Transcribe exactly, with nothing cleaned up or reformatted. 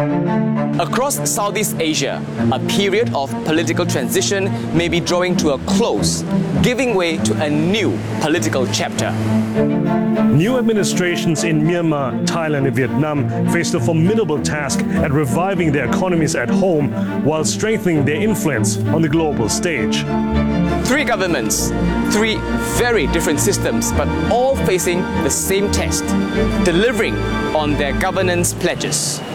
Across Southeast Asia, a period of political transition may be drawing to a close, giving way to a new political chapter. New administrations in Myanmar, Thailand and Vietnam face the formidable task at reviving their economies at home while strengthening their influence on the global stage. Three governments, three very different systems, but all facing the same test, delivering on their governance pledges.